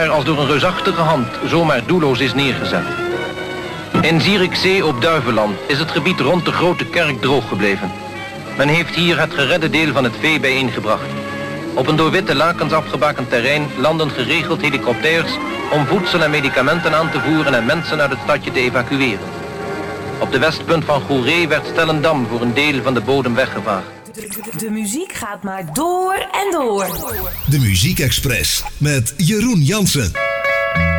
als door een reusachtige hand zomaar doelloos is neergezet. In Zierikzee op Duiveland is het gebied rond de grote kerk droog gebleven. Men heeft hier het geredde deel van het vee bijeengebracht. Op een door witte lakens afgebakend terrein landen geregeld helikopters om voedsel en medicamenten aan te voeren en mensen uit het stadje te evacueren. Op de westpunt van Goeree werd Stellendam voor een deel van de bodem weggevaagd. De muziek gaat maar door en door. De Muziek Express met Jeroen Jansen.